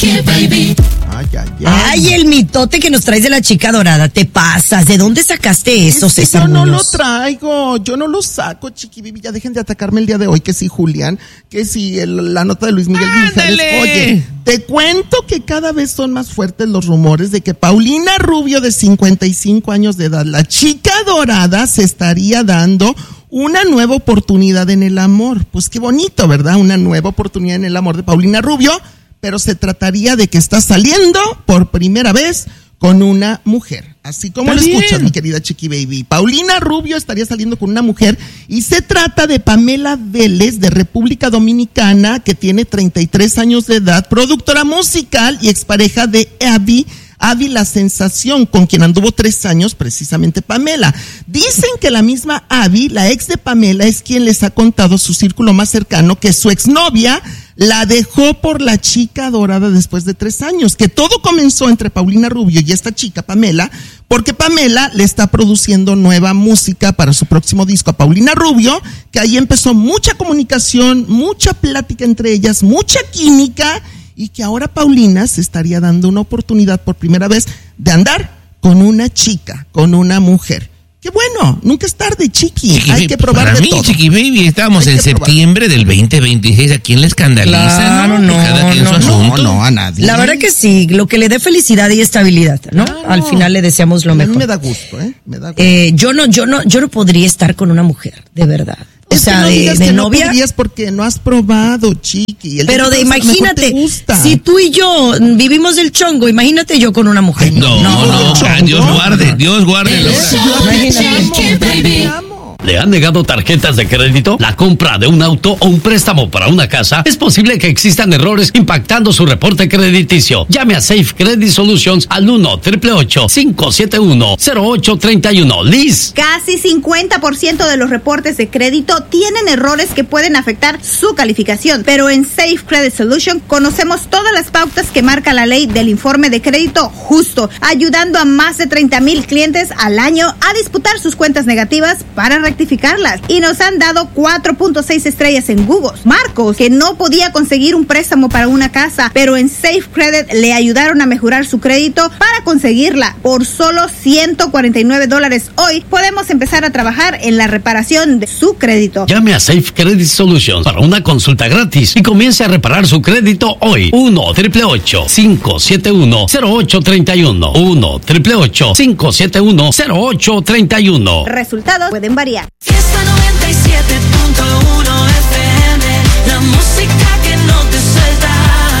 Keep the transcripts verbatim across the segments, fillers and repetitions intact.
Chiqui Baby. Ay, ay, ay. Ay, el mitote que nos traes de la chica dorada. Te pasas. ¿De dónde sacaste eso, Es que César yo no lo Muñoz? traigo, yo no lo saco, Chiqui Baby. Ya dejen de atacarme el día de hoy, que si Julián, que si el- la nota de Luis Miguel Mijares. Oye, te cuento que cada vez son más fuertes los rumores de que Paulina Rubio, de cincuenta y cinco años de edad, la chica dorada, se estaría dando una nueva oportunidad en el amor. Pues qué bonito, ¿verdad? Una nueva oportunidad en el amor de Paulina Rubio, pero se trataría de que está saliendo por primera vez con una mujer. Así como lo Está escuchas, bien. mi querida Chiqui Baby. Paulina Rubio estaría saliendo con una mujer y se trata de Pamela Vélez, de República Dominicana, que tiene treinta y tres años de edad, productora musical y expareja de Abby, Abby La Sensación, con quien anduvo tres años precisamente Pamela. Dicen que la misma Abby, la ex de Pamela, es quien les ha contado su círculo más cercano que su exnovia la dejó por la chica dorada después de tres años, que todo comenzó entre Paulina Rubio y esta chica Pamela, porque Pamela le está produciendo nueva música para su próximo disco a Paulina Rubio, que ahí empezó mucha comunicación, mucha plática entre ellas, mucha química, y que ahora Paulina se estaría dando una oportunidad por primera vez de andar con una chica, con una mujer. ¡Qué bueno! Nunca es tarde, Chiqui. Chiqui, Hay que probar para de mí, todo. Chiqui Baby, estábamos Hay en que probar. septiembre del veinte veintiséis. ¿A quién le escandaliza? Claro, no, Cada quien no, su no, asunto. No, a nadie. La verdad que sí, lo que le dé felicidad y estabilidad, ¿no? Claro. Al final le deseamos lo A mí mejor. me da gusto, ¿eh? Me da gusto. Eh, yo no, yo no, yo no podría estar con una mujer, de verdad. O Es sea, que no de, digas de que novia. No podrías porque no has probado, Chiqui. El Pero día de que pruebas, a lo mejor imagínate, te gusta. si tú y yo vivimos del chongo, imagínate yo con una mujer. No, no, no, chongo. Dios guarde, Dios guarde. El Laura. show de Imagínate. Chiqui Baby. ¿Le han negado tarjetas de crédito? ¿La compra de un auto o un préstamo para una casa? Es posible que existan errores impactando su reporte crediticio. Llame a Safe Credit Solutions al uno, ocho ocho ocho, cinco siete uno, cero ocho tres uno. Liz. Casi cincuenta por ciento de los reportes de crédito tienen errores que pueden afectar su calificación, pero en Safe Credit Solution conocemos todas las pautas que marca la ley del informe de crédito justo, ayudando a más de treinta mil clientes al año a disputar sus cuentas negativas para rectificarlas, y nos han dado cuatro punto seis estrellas en Google. Marcos, que no podía conseguir un préstamo para una casa, pero en Safe Credit le ayudaron a mejorar su crédito para conseguirla por solo ciento cuarenta y nueve dólares. Hoy podemos empezar a trabajar en la reparación de su crédito. Llame a Safe Credit Solutions para una consulta gratis y comience a reparar su crédito hoy. uno, ocho ocho ocho, cinco siete uno, cero ocho tres uno. uno, ocho ocho ocho, cinco siete uno, cero ocho tres uno. Resultados pueden variar. Fiesta noventa y siete punto uno F M, la música que no te suelta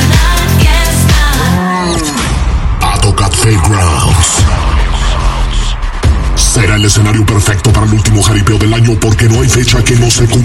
la fiesta. Atocat Fairgrounds será el escenario perfecto para el último jaripeo del año porque no hay fecha que no se cumpla.